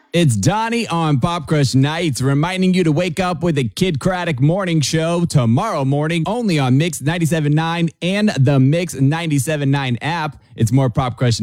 It's Donnie on Pop Crush Nights, reminding you to wake up with a Kid Craddock morning show tomorrow morning, only on Mix 97.9 and the Mix 97.9 app. It's more Pop Crush